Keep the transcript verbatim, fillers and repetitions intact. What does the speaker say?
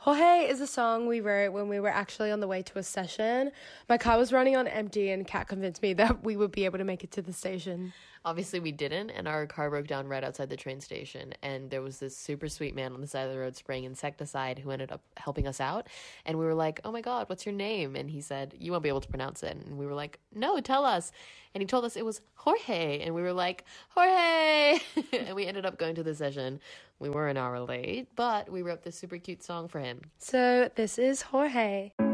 Jorge is a song we wrote when we were actually on the way to a session. My car was running on empty and Kat convinced me that we would be able to make it to the station. Obviously we didn't, and our car broke down right outside the train station, and there was this super sweet man on the side of the road spraying insecticide who ended up helping us out, and we were like, oh my god, what's your name? And he said, you won't be able to pronounce it. And we were like, no, tell us. And he told us it was Jorge, and we were like, Jorge. And we ended up going to the session. We were an hour late, but we wrote this super cute song for him. So this is Jorge.